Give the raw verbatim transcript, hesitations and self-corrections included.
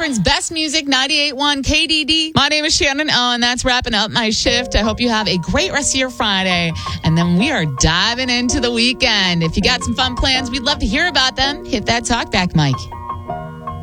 Akron's best music, ninety-eight point one K D D. My name is Shannon O, and that's wrapping up my shift. I hope you have a great rest of your Friday. And then we are diving into the weekend. If you got some fun plans, we'd love to hear about them. Hit that talk back, Mike.